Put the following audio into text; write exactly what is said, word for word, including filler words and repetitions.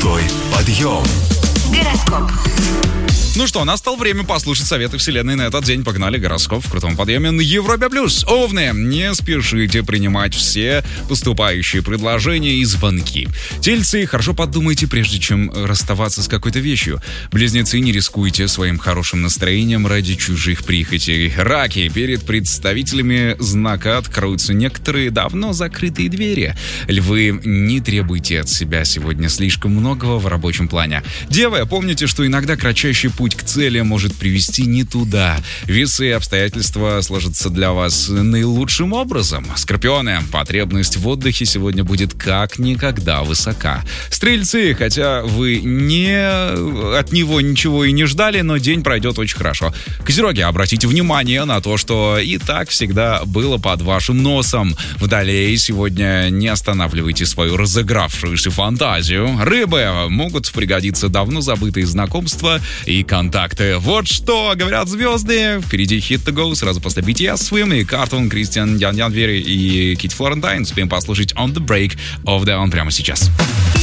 Крутой подъем. Гороскоп. Ну что, настало время послушать советы вселенной на этот день. Погнали, гороскоп в крутом подъеме на Европе плюс. Овны, не спешите принимать все поступающие предложения и звонки. Тельцы, хорошо подумайте, прежде чем расставаться с какой-то вещью. Близнецы, не рискуйте своим хорошим настроением ради чужих прихотей. Раки, перед представителями знака откроются некоторые давно закрытые двери. Львы, не требуйте от себя сегодня слишком многого в рабочем плане. Девы, помните, что иногда кратчайший путь к цели может привести не туда. Весы и обстоятельства сложатся для вас наилучшим образом. Скорпионы, потребность в отдыхе сегодня будет как никогда высока. Стрельцы, хотя вы не от него ничего и не ждали, но день пройдет очень хорошо. Козероги, обратите внимание на то, что и так всегда было под вашим носом. Водолеи, сегодня не останавливайте свою разыгравшуюся фантазию. Рыбы, могут пригодиться давно забытые знакомства и контакты. Вот что говорят звезды. Впереди Hit to Go, сразу после би ти эс Swim и Cartoon, Кристиан Ян Ян Вери и Кити Флорентайн. Успеем послушать On the Break of the On прямо сейчас.